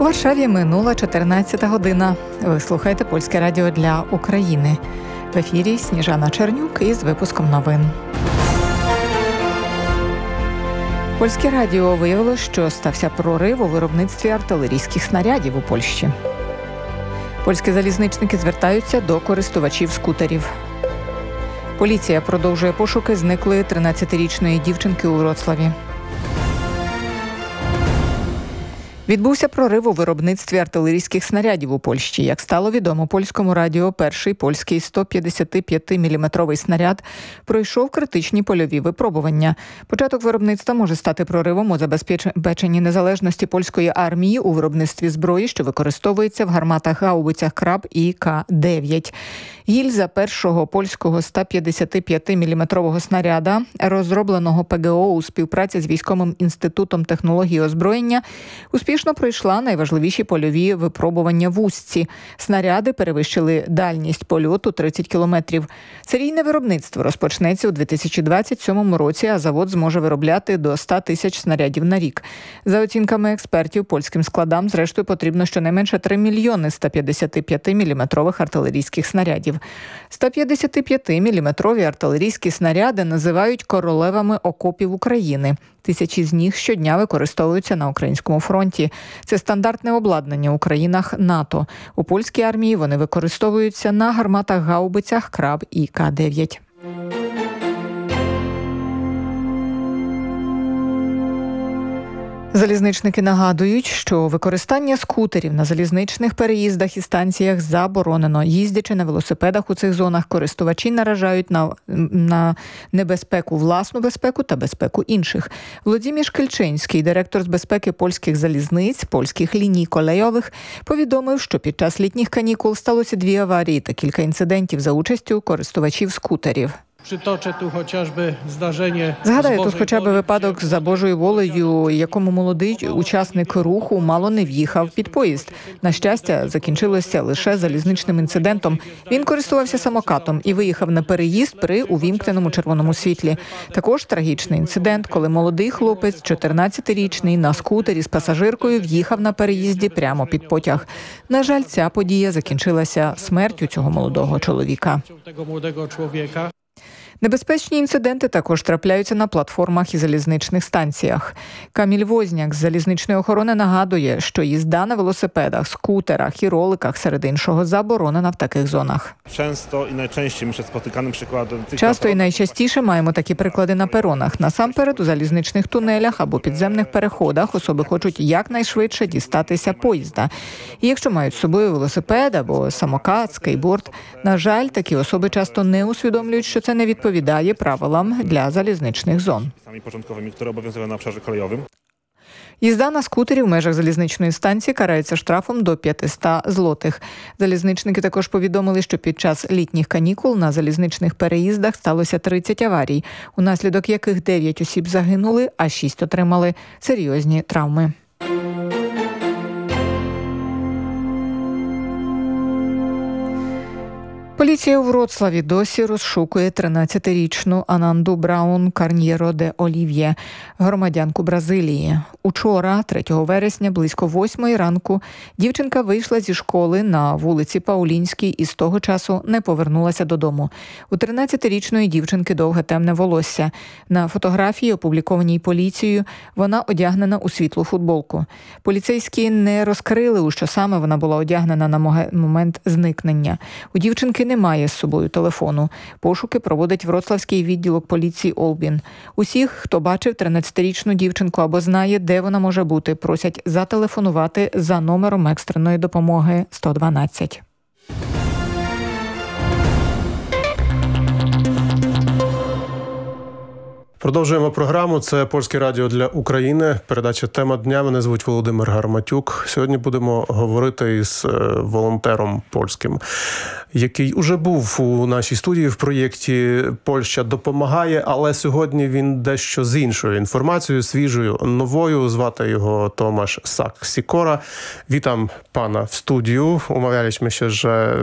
У Варшаві минула 14 година. Ви слухаєте Польське радіо для України. В ефірі Сніжана Чернюк із випуском новин. Польське радіо виявило, що стався прорив у виробництві артилерійських снарядів у Польщі. Польські залізничники звертаються до користувачів скутерів. Поліція продовжує пошуки зниклої 13-річної дівчинки у Вроцлаві. Відбувся прорив у виробництві артилерійських снарядів у Польщі. Як стало відомо Польському радіо, перший польський 155-мм снаряд пройшов критичні польові випробування. Початок виробництва може стати проривом у забезпеченні незалежності польської армії у виробництві зброї, що використовується в гарматах-гаубицях «Краб» і К-9. Гільза першого польського 155-мм снаряда, розробленого ПГО у співпраці з Військовим інститутом технології озброєння, успішно пройшла найважливіші польові випробування в Устці. Снаряди перевищили дальність польоту 30 кілометрів. Серійне виробництво розпочнеться у 2027 році, а завод зможе виробляти до 100 тисяч снарядів на рік. За оцінками експертів, польським складам, зрештою, потрібно щонайменше 3 мільйони 155-мм артилерійських снарядів. 155-мм артилерійські снаряди називають королевами окопів України. Тисячі з них щодня використовуються на українському фронті. Це стандартне обладнання у країнах НАТО. У польській армії вони використовуються на гарматах-гаубицях «Краб» і К-9. Залізничники нагадують, що використання скутерів на залізничних переїздах і станціях заборонено. Їздячи на велосипедах у цих зонах, користувачі наражають на небезпеку, власну безпеку та безпеку інших. Володимир Шкільчинський, директор з безпеки польських залізниць, польських ліній колейових, повідомив, що під час літніх канікул сталося 2 аварії та кілька інцидентів за участю користувачів скутерів. Згадаю тут хоча б випадок за Божою волею, якому молодий учасник руху мало не в'їхав під поїзд. На щастя, закінчилося лише залізничним інцидентом. Він користувався самокатом і виїхав на переїзд при увімкненому червоному світлі. Також трагічний інцидент, коли молодий хлопець, 14-річний, на скутері з пасажиркою в'їхав на переїзді прямо під потяг. На жаль, ця подія закінчилася смертю цього молодого чоловіка. Небезпечні інциденти також трапляються на платформах і залізничних станціях. Каміль Возняк з залізничної охорони нагадує, що їзда на велосипедах, скутерах і роликах, серед іншого, заборонена в таких зонах. Часто і найчастіше маємо такі приклади на перонах. Насамперед, у залізничних тунелях або підземних переходах особи хочуть якнайшвидше дістатися поїзда. І якщо мають з собою велосипед або самокат, скейтборд, на жаль, такі особи часто не усвідомлюють, що це не відповідає правилам для залізничних зон. Їзда на скутері в межах залізничної станції карається штрафом до 500 злотих. Залізничники також повідомили, що під час літніх канікул на залізничних переїздах сталося 30 аварій, унаслідок яких 9 осіб загинули, а 6 отримали серйозні травми. Поліція у Вроцлаві досі розшукує 13-річну Ананду Браун Карньєро де Олів'є, громадянку Бразилії. Учора, 3 вересня, близько 8 ранку, дівчинка вийшла зі школи на вулиці Паулінській і з того часу не повернулася додому. У 13-річної дівчинки довге темне волосся. На фотографії, опублікованій поліцією, вона одягнена у світлу футболку. Поліцейські не розкрили, у що саме вона була одягнена на момент зникнення. У дівчинки немає з собою телефону. Пошуки проводить Вроцлавський відділок поліції Олбін. Усіх, хто бачив 13-річну дівчинку або знає, де вона може бути, просять зателефонувати за номером екстреної допомоги 112. Продовжуємо програму. Це Польське радіо для України. Передача «Тема дня». Мене звуть Володимир Гарматюк. Сьогодні будемо говорити із волонтером польським, який уже був у нашій студії в проєкті «Польща допомагає», але сьогодні він дещо з іншою інформацією, свіжою, новою. Звати його Томаш Сак-Сікора. Witam pana w studiu. Umawialiśmy się, że